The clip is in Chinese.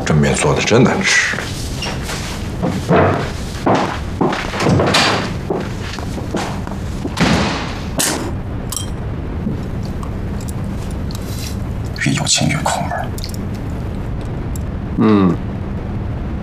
这面做的真难吃。 越有钱越抠门。 嗯。